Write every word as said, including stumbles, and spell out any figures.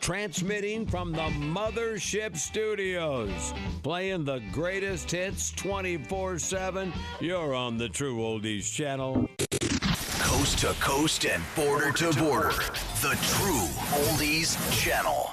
transmitting from the Mothership Studios, playing the greatest hits twenty-four seven. You're on the True Oldies channel. Coast to coast and border to border. The True Oldies channel.